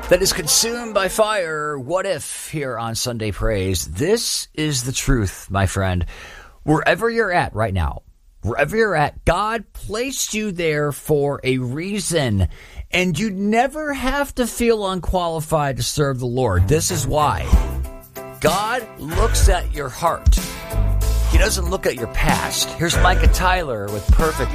that is consumed by fire. What if here on Sunday Praise? This is the truth, my friend. Wherever you're at right now, wherever you're at, God placed you there for a reason, and you never have to feel unqualified to serve the Lord. This is why. God looks at your heart. He doesn't look at your past. Here's Micah Tyler with Perfect